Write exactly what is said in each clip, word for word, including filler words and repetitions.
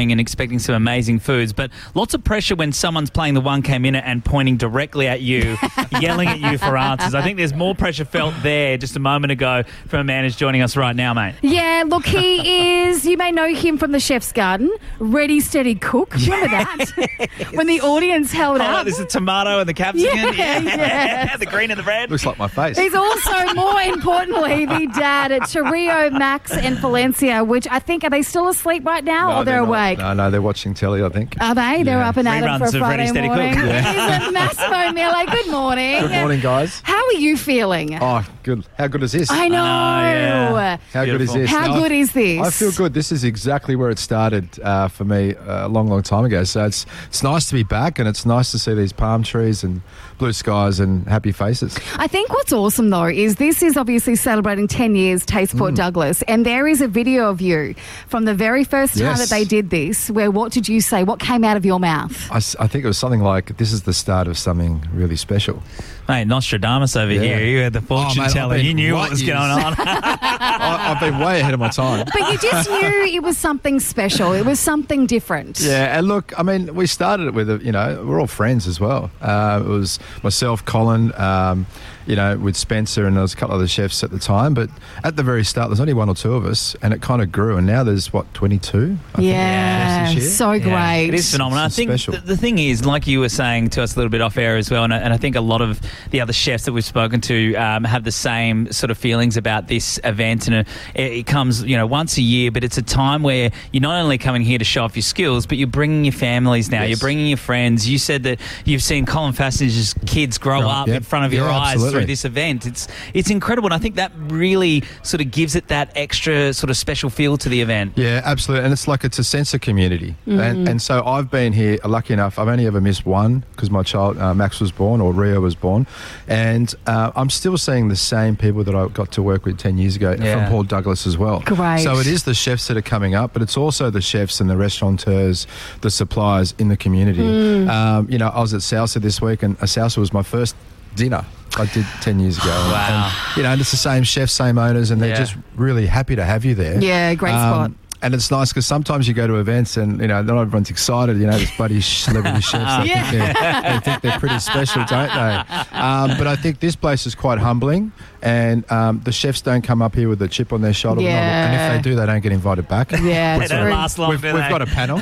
and expecting some amazing foods, but lots of pressure when someone's playing the one K minute and pointing directly at you, yelling at you for answers. I think there's more pressure felt there just a moment ago from a man who's joining us right now, mate. Yeah, look, he is, you may know him from the Chef's Garden, Ready, Steady, Cook. Do you remember that? When the audience held Oh, up. there's the tomato and the capsicum. Yeah, yeah. The green and the red. Looks like my face. He's also, more importantly, the dad at Rio, Max and Valencia, which I think, are they still asleep right now No, or they're, not. awake? No, no, they're watching telly, I think. Are they? They're Yeah. up and at it for Reruns a of Ready, Friday Steady, Cook. morning. Yeah. He's a Massimo Mele. Good morning. Good morning, guys. How are you feeling? Oh, good. How good is this? I know. yeah. How good is Beautiful. this? How No, good is this? I feel good. This is exactly where it started uh, for me uh, a long, long time ago. So it's it's nice to be back, and it's nice to see these palm trees and blue skies and happy faces. I think what's awesome, though, is this is obviously celebrating ten years Taste Port Douglas, and there is a video of you from the very first time Yes. that they did this, where what did you say? What came out of your mouth? I, s- I think it was something like, this is the start of something really special. Mate, Nostradamus over Yeah. here. You had the fortune Oh, mate, teller. I've been You knew what right was years. going on. I, I've been way ahead of my time. But you just knew it was something special. It was something different. Yeah, and look, I mean, we started it with, a, you know, we're all friends as well. Uh, it was myself, Colin, um, you know, with Spencer, and there was a couple of other chefs at the time. But at the very start, there's only one or two of us, and it kind of grew. And now there's, what, twenty-two? I think, Yeah, chefs this year. so Yeah, great. it is phenomenal. I It's think special. the, the thing is, like you were saying to us a little bit off air as well, and I, and I think a lot of the other chefs that we've spoken to um, have the same sort of feelings about this event. And it, it comes, you know, once a year, but it's a time where you're not only coming here to show off your skills, but you're bringing your families now. Yes. You're bringing your friends. You said that you've seen Colin Fassage's kids grow Right, up yep. in front of your Yeah, eyes absolutely. through this event. It's it's incredible, and I think that really sort of gives it that extra sort of special feel to the event. Yeah, absolutely. And it's like it's a sense of community. And, and so I've been here, lucky enough, I've only ever missed one because my child, uh, Max, was born, or Rio was born. And uh, I'm still seeing the same people that I got to work with ten years ago Yeah. from Port Douglas as well. Great. So it is the chefs that are coming up, but it's also the chefs and the restaurateurs, the suppliers in the community. Um, you know, I was at Salsa this week, and a Salsa was my first dinner I did ten years ago. Wow. And, you know, and it's the same chefs, same owners, and they're Yeah. just really happy to have you there. Yeah, great Um, spot. And it's nice because sometimes you go to events and, you know, not everyone's excited. You know, there's bloody celebrity chefs. They, Yeah. think they're, they think they're pretty special, don't they? Um, but I think this place is quite humbling, and um, the chefs don't come up here with a chip on their shoulder. Yeah. And if they do, they don't get invited back. Yeah, They don't true. last long, We've, do we've they? got a panel.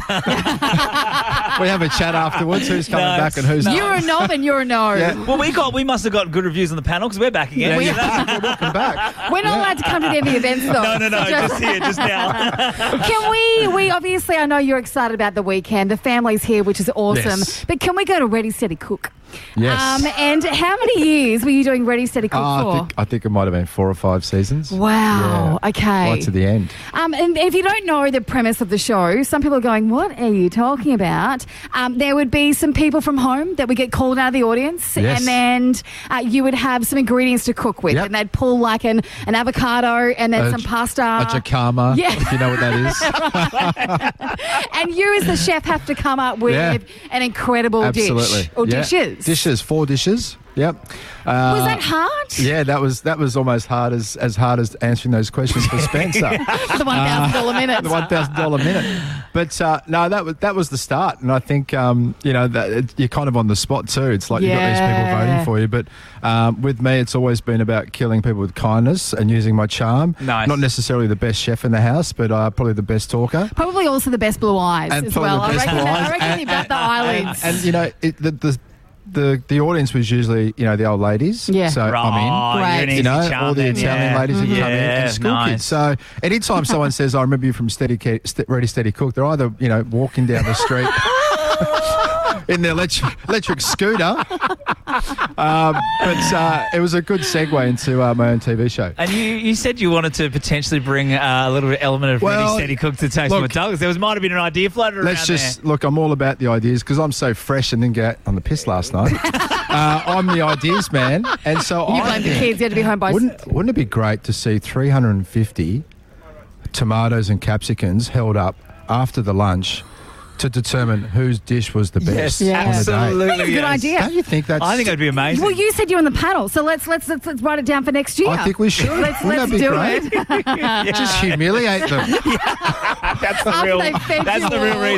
We have a chat afterwards. Who's coming No, back and who's no. not? You're a knob and you're a no. Yeah. Well, we got we must have got good reviews on the panel because we're back again. Yeah, You know? you're welcome back. We're not allowed to come to any of the events, though. No, no, no, Just- just here, just now. Can we, we obviously, I know you're excited about the weekend. The family's here, which is awesome. Yes. But can we go to Ready, Steady, Cook? Yes. Um, and how many years were you doing Ready, Steady, Cook Oh, I for? think, I think it might have been four or five seasons. Wow, Yeah. okay. Right to the end. Um, and if you don't know the premise of the show, some people are going, what are you talking about? Um, there would be some people from home that would get called out of the audience, Yes. and then uh, you would have some ingredients to cook with, Yep. and they'd pull like an, an avocado and then A some j- pasta. A jacama, Yeah. if you know what that is. And you as the chef have to come up with Yeah. an incredible Absolutely. dish or Yeah. dishes. Dishes, four dishes. Yep. Uh, Was that hard? Yeah, that was that was almost hard as as hard as answering those questions for Spencer. For the one thousand dollars minute. The one thousand dollar minute. But uh, no, that was that was the start, and I think um, you know that it, you're kind of on the spot too. It's like you've got these people Yeah. voting for you. But um, with me, it's always been about killing people with kindness and using my charm. Nice. Not necessarily the best chef in the house, but uh, probably the best talker. Probably also the best blue eyes And as probably well. the I best reckon, blue I eyes. reckon you got the eyelids. And, and you know, it, the, the the the audience was usually you know the old ladies. Yeah. So Oh, I'm in. you're an Great. easy You know, charm all the then, Italian yeah. ladies who come in, Yeah, and school nice. kids. So anytime someone says, "I remember you from Steady, Ca- St- Ready Steady Cook," they're either you know walking down the street in their electric, electric scooter. Um, but uh, it was a good segue into uh, my own T V show. And you, you said you wanted to potentially bring uh, a little element of Well, Ready Steady Cook to Taste look, with Douglas. There was might have been an idea floated around Let's just there. look. I'm all about the ideas because I'm so fresh and didn't get on the piss last night. uh, I'm the ideas man, and so You I blame the think- kids. You had to be home by... Wouldn't wouldn't it be great to see three hundred fifty tomatoes and capsicums held up after the lunch to determine whose dish was the best Yes, Yeah. on the absolutely. day? That's a good yes. idea. Don't you think that's? I think it'd be amazing. Well, you said you're on the panel, so let's let's let's, let's write it down for next year. I think we should. Let's, Wouldn't let's that be do great? it. Just humiliate them. That's the After real. they fed That's you the real all. reason.